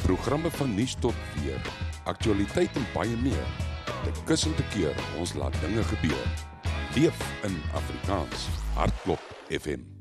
Programme van nuus tot weer, aktualiteit en baie meer. By Kussend te Keer, ons laat dinge gebeur. Leef in Afrikaans. Hartklop FM.